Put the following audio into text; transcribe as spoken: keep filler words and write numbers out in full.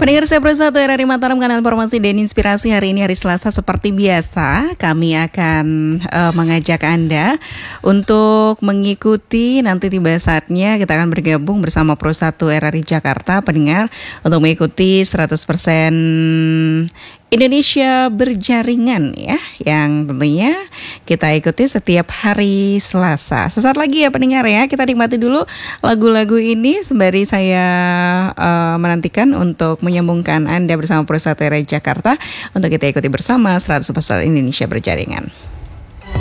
Pendengar saya Satu R R I Mataram, kanal informasi dan inspirasi. Hari ini hari Selasa seperti biasa kami akan uh, mengajak Anda untuk mengikuti, nanti tiba saatnya kita akan bergabung bersama Pro satu R R I Jakarta, pendengar, untuk mengikuti seratus persen Indonesia berjaringan ya, yang tentunya kita ikuti setiap hari Selasa. Sesaat lagi ya pendengar ya, kita nikmati dulu lagu-lagu ini sembari saya uh, menantikan untuk menyambungkan Anda bersama Pro satu R R I Jakarta untuk kita ikuti bersama seratus persen Indonesia berjaringan.